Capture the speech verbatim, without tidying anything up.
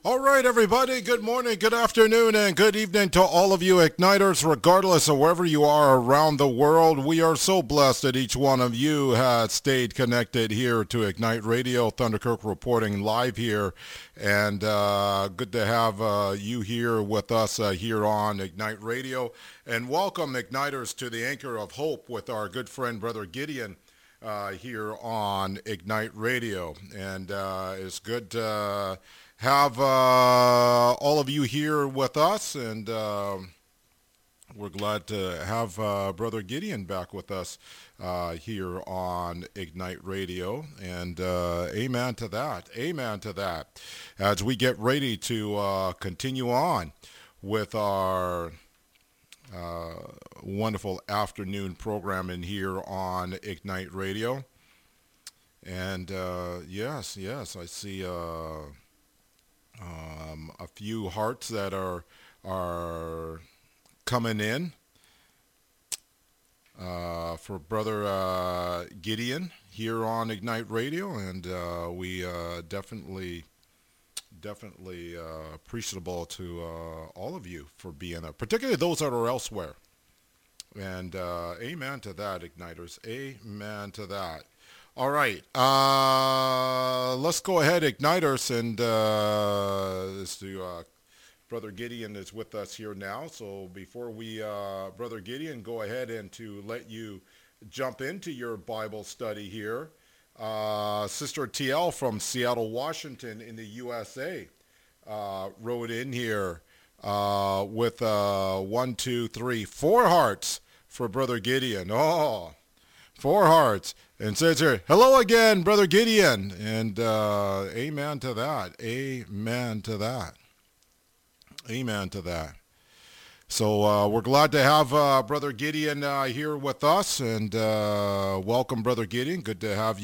All right, everybody. Good morning, good afternoon, and good evening to all of you Igniters, regardless of wherever you are around the world. We are so blessed that each one of you has stayed connected here to Ignite Radio. Thunderkirk reporting live here, and uh, good to have uh, you here with us uh, here on Ignite Radio. And welcome, Igniters, to the Anchor of Hope with our good friend, Brother Gideon. Uh, here on Ignite Radio, and uh, it's good to have uh, all of you here with us, and uh, we're glad to have uh, Brother Gideon back with us uh, here on Ignite Radio, and uh, amen to that, amen to that, as we get ready to uh, continue on with our Uh, wonderful afternoon programming here on Ignite Radio. And uh, yes, yes, I see uh, um, a few hearts that are are coming in uh, for Brother uh, Gideon here on Ignite Radio, and uh, we uh, definitely definitely uh, appreciable to uh, all of you for being there, particularly those that are elsewhere. And uh, amen to that, Igniters. Amen to that. All right. Uh, let's go ahead, Igniters, and uh, this to, uh, Brother Gideon is with us here now. So before we, uh, Brother Gideon, go ahead and to let you jump into your Bible study here. Uh, Sister T L from Seattle, Washington in the U S A uh, wrote in here uh, with uh, one, two, three, four hearts for Brother Gideon. Oh, four hearts. And says here, hello again, Brother Gideon. And uh, amen to that. Amen to that. Amen to that. So uh, we're glad to have uh, Brother Gideon uh, here with us, and uh, welcome, Brother Gideon. Good to have you